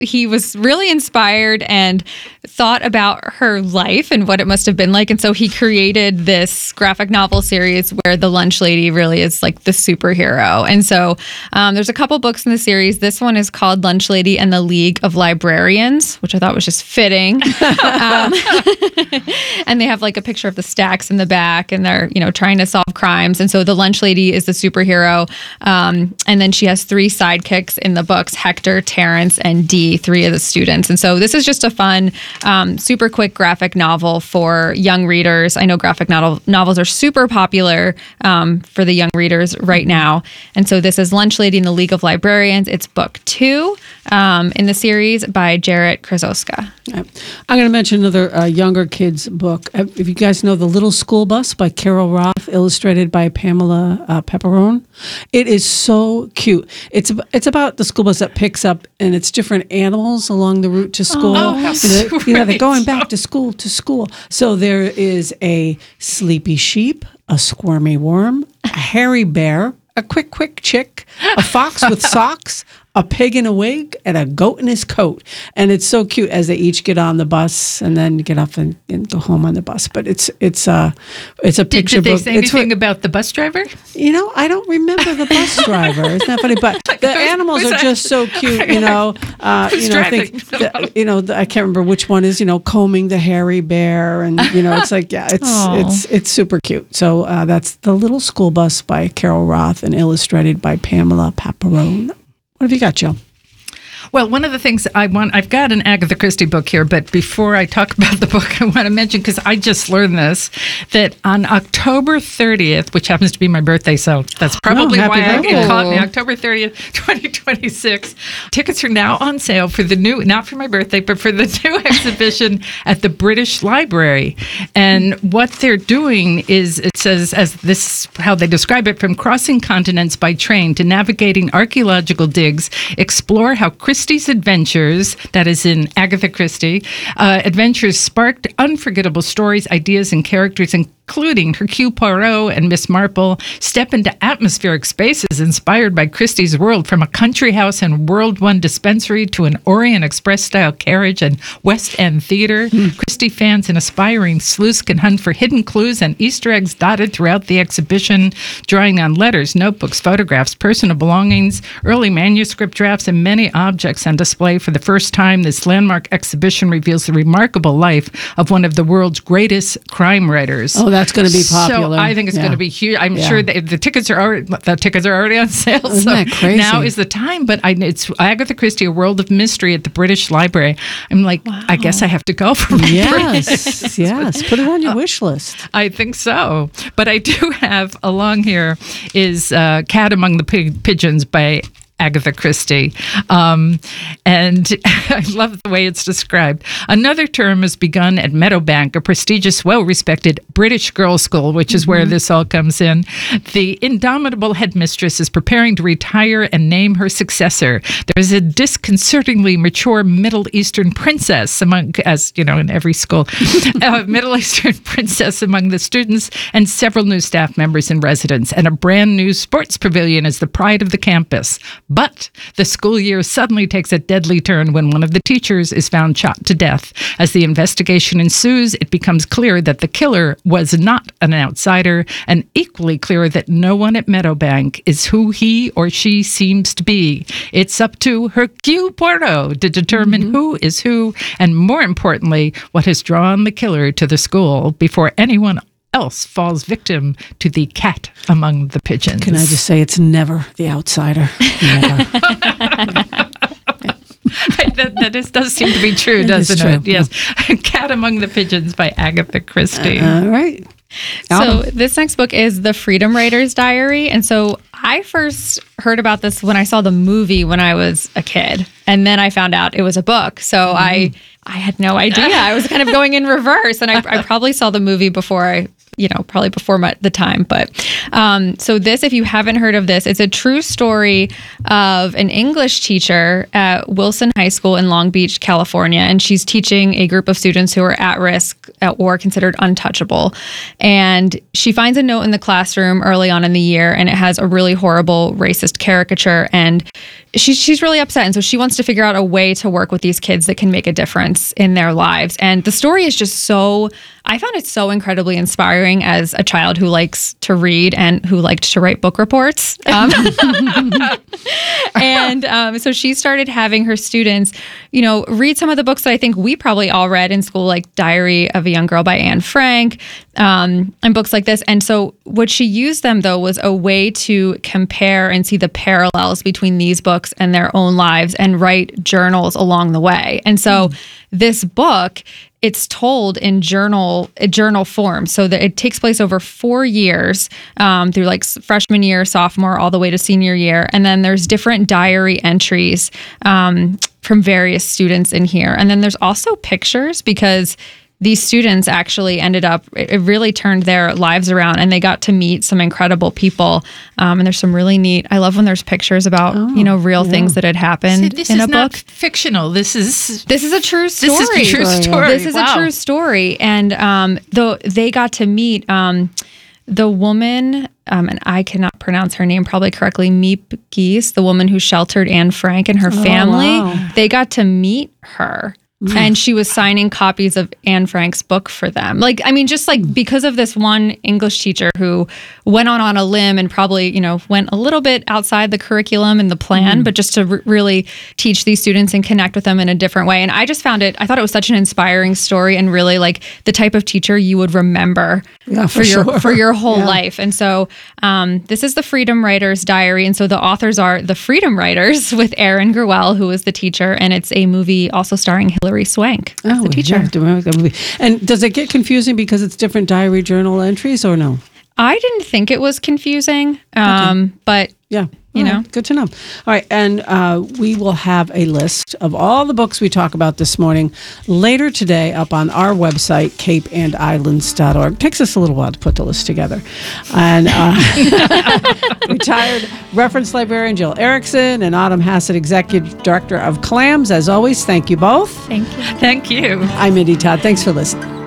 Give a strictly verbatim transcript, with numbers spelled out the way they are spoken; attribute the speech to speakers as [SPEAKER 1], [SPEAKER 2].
[SPEAKER 1] he was really inspired and thought about her life and what it must have been like. And so he created this graphic novel series where the lunch lady really is like the superhero. And so um, there's a couple books in the series. This one is called Lunch Lady and the League of Librarians, which I thought was just fitting. um, and they have like a picture of the stacks in the back, and they're, you know, trying to solve crimes. And so the lunch lady is the superhero. Um, and then she has three sidekicks in the books, Hector, Terrence, and Dee, three of the students. And so this is just a fun, um, super quick graphic novel for young readers. I know graphic novel novels are super popular um, for the young readers right now. And so this is Lunch Lady and the League of Librarians. It's book two um, in the series by Jarrett Krzoska.
[SPEAKER 2] I'm going to mention another uh, younger kids book. If you guys know The Little School Bus by Carol Roth, illustrated by Pamela uh, Pepperone. It is so cute. It's it's about the school bus that picks up, and it's different animals along the route to school.
[SPEAKER 3] Oh, how
[SPEAKER 2] sweet. You know, they're going
[SPEAKER 3] sweet.
[SPEAKER 2] back to school to school. So there is a sleepy sheep, a squirmy worm, a hairy bear, a quick, quick chick, a fox with socks, a pig in a wig, and a goat in his coat. And it's so cute as they each get on the bus and then get off and, and go home on the bus. But it's it's uh, it's a
[SPEAKER 3] Did,
[SPEAKER 2] picture
[SPEAKER 3] did they
[SPEAKER 2] book.
[SPEAKER 3] say
[SPEAKER 2] It's
[SPEAKER 3] anything
[SPEAKER 2] what-
[SPEAKER 3] about the bus driver?
[SPEAKER 2] you know, I don't remember the bus driver. Isn't that funny? But the
[SPEAKER 3] who's-
[SPEAKER 2] animals
[SPEAKER 3] who's
[SPEAKER 2] are
[SPEAKER 3] that?
[SPEAKER 2] just so cute. You know, uh,
[SPEAKER 3] Who's
[SPEAKER 2] you know, I think
[SPEAKER 3] driving?
[SPEAKER 2] the, you know, the, I can't remember which one is. You know, combing the hairy bear, and you know, it's like yeah, it's
[SPEAKER 1] Aw.
[SPEAKER 2] it's it's super cute. So uh, that's The Little School Bus by Carol Roth and illustrated by Pamela Pepperone. What have you got, Jill?
[SPEAKER 3] Well, one of the things I want, I've got an Agatha Christie book here, but before I talk about the book, I want to mention, because I just learned this, that on October thirtieth, which happens to be my birthday, so that's probably
[SPEAKER 2] happy
[SPEAKER 3] why I
[SPEAKER 2] birthday.
[SPEAKER 3] get caught me, October thirtieth, twenty twenty-six. Tickets are now on sale for the new, not for my birthday, but for the new exhibition at the British Library. And what they're doing is, it says, as this, how they describe it, from crossing continents by train to navigating archaeological digs, explore how Christie's adventures, that is in Agatha Christie, uh, adventures sparked unforgettable stories, ideas, and characters, including Hercule Poirot and Miss Marple. Step into atmospheric spaces inspired by Christie's world, from a country house and World One dispensary to an Orient Express-style carriage and West End theater. Mm. Christie fans and aspiring sleuths can hunt for hidden clues and Easter eggs dotted throughout the exhibition, drawing on letters, notebooks, photographs, personal belongings, early manuscript drafts, and many objects on display. For the first time, this landmark exhibition reveals the remarkable life of one of the world's greatest crime writers.
[SPEAKER 2] Oh, that's going to be popular.
[SPEAKER 3] So I think it's
[SPEAKER 2] Yeah.
[SPEAKER 3] going to be huge. I'm
[SPEAKER 2] Yeah.
[SPEAKER 3] sure that the tickets are already the tickets are already on sale.
[SPEAKER 2] Isn't
[SPEAKER 3] so
[SPEAKER 2] that crazy?
[SPEAKER 3] now is the time. But I, it's Agatha Christie, A World of Mystery at the British Library. I'm like, I guess I have to go for my birthday.
[SPEAKER 2] Yes, yes. Put it on your wish list.
[SPEAKER 3] I think so. But I do have along here is uh, Cat Among the Pig- Pigeons by Agatha Christie. Um, and I love the way it's described. Another term has begun at Meadowbank, a prestigious, well-respected British girls' school, which is mm-hmm. where this all comes in. The indomitable headmistress is preparing to retire and name her successor. There is a disconcertingly mature Middle Eastern princess among, as you know, in every school, a Middle Eastern princess among the students, and several new staff members and residents, and a brand new sports pavilion is the pride of the campus. But the school year suddenly takes a deadly turn when one of the teachers is found shot to death. As the investigation ensues, it becomes clear that the killer was not an outsider, and equally clear that no one at Meadowbank is who he or she seems to be. It's up to Hercule Poirot to determine mm-hmm. who is who, and more importantly, what has drawn the killer to the school before anyone else falls victim to the cat among the pigeons.
[SPEAKER 2] Can I just say it's never the outsider? Never.
[SPEAKER 3] that that is, does seem to be true,
[SPEAKER 2] It
[SPEAKER 3] doesn't
[SPEAKER 2] is true,
[SPEAKER 3] it? Yes. Cat Among the Pigeons by Agatha Christie.
[SPEAKER 2] Uh, all right.
[SPEAKER 1] So
[SPEAKER 2] Autumn.
[SPEAKER 1] this next book is The Freedom Writer's Diary. And so I first heard about this when I saw the movie when I was a kid. And then I found out it was a book. So mm. I I had no idea. I was kind of going in reverse. And I, I probably saw the movie before I, you know, probably before my, the time. But um, so this, if you haven't heard of this, it's a true story of an English teacher at Wilson High School in Long Beach, California. And she's teaching a group of students who are at risk or considered untouchable. And she finds a note in the classroom early on in the year, and it has a really horrible racist caricature. And she's she's really upset, and so she wants to figure out a way to work with these kids that can make a difference in their lives. And the story is just so, I found it so incredibly inspiring as a child who likes to read and who liked to write book reports. Um, and um, so she started having her students, you know, read some of the books that I think we probably all read in school, like Diary of a Young Girl by Anne Frank, um, and books like this. And so what she used them, though, was a way to compare and see the parallels between these books and their own lives and write journals along the way. And so mm. this book, it's told in journal journal form, so that it takes place over four years um, through like freshman year, sophomore, all the way to senior year. And then there's different diary entries um, from various students in here. And then there's also pictures, because these students actually ended up, it really turned their lives around, and they got to meet some incredible people. Um, and there's some really neat, I love when there's pictures about, oh, you know, real yeah. things that had happened
[SPEAKER 3] See, this
[SPEAKER 1] in
[SPEAKER 3] is
[SPEAKER 1] a
[SPEAKER 3] not
[SPEAKER 1] book.
[SPEAKER 3] Fictional. This is
[SPEAKER 1] This is a true story.
[SPEAKER 3] This is a true story.
[SPEAKER 1] This is
[SPEAKER 3] wow.
[SPEAKER 1] a true story. And um, though they got to meet um, the woman, um, and I cannot pronounce her name probably correctly, Miep Geese, the woman who sheltered Anne Frank and her
[SPEAKER 2] oh,
[SPEAKER 1] family.
[SPEAKER 2] Wow.
[SPEAKER 1] They got to meet her. And she was signing copies of Anne Frank's book for them. Like, I mean, just like because of this one English teacher who went on on a limb and probably, you know, went a little bit outside the curriculum and the plan, mm. but just to r- really teach these students and connect with them in a different way. And I just found it, I thought it was such an inspiring story, and really like the type of teacher you would remember
[SPEAKER 2] yeah, for,
[SPEAKER 1] for your
[SPEAKER 2] sure.
[SPEAKER 1] for your whole
[SPEAKER 2] yeah.
[SPEAKER 1] life. And so um, this is the Freedom Writers Diary. And so the authors are the Freedom Writers with Erin Gerwell, who is the teacher. And it's a movie also starring Hilary Swank.
[SPEAKER 2] Oh,
[SPEAKER 1] the teacher.
[SPEAKER 2] You have to remember that movie. And does it get confusing because it's different diary journal entries, or no?
[SPEAKER 1] I didn't think it was confusing, um, okay. but
[SPEAKER 2] yeah,
[SPEAKER 1] you
[SPEAKER 2] all
[SPEAKER 1] know,
[SPEAKER 2] right. Good to know. All right, and uh, we will have a list of all the books we talk about this morning later today up on our website, cape and islands dot org. It takes us a little while to put the list together. And uh, retired reference librarian Jill Erickson and Autumn Hassett, executive director of CLAMS. As always, thank you both.
[SPEAKER 1] Thank you.
[SPEAKER 3] Thank you.
[SPEAKER 2] I'm Mindy Todd. Thanks for listening.